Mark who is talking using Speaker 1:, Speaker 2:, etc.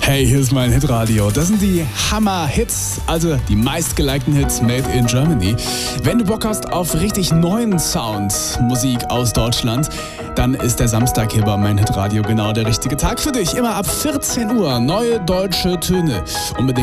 Speaker 1: Hey, hier ist mein Hitradio. Das sind die Hammer-Hits, also die meistgelikten Hits made in Germany. Wenn du Bock hast auf richtig neuen Sound, Musik aus Deutschland, dann ist der Samstag hier bei mein Hitradio genau der richtige Tag für dich. Immer ab 14 Uhr neue deutsche Töne. Unbedingt